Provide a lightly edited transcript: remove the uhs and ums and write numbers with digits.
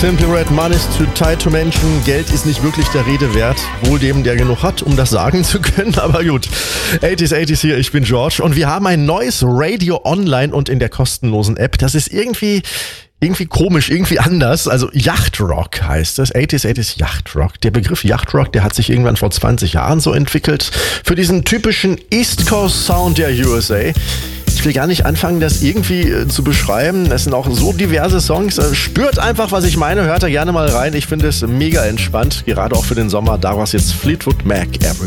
Simply Red, Money's too tight to mention. Geld ist nicht wirklich der Rede wert. Wohl dem, der genug hat, um das sagen zu können. Aber gut. 80s hier, ich bin George. Und wir haben ein neues Radio online und in der kostenlosen App. Das ist irgendwie komisch, irgendwie anders. Also Yachtrock heißt es. 80s Yachtrock. Der Begriff Yachtrock, der hat sich irgendwann vor 20 Jahren so entwickelt. Für diesen typischen East Coast Sound der USA. Ich will gar nicht anfangen, das irgendwie zu beschreiben. Es sind auch so diverse Songs. Spürt einfach, was ich meine. Hört da gerne mal rein. Ich finde es mega entspannt. Gerade auch für den Sommer. Daraus jetzt Fleetwood Mac.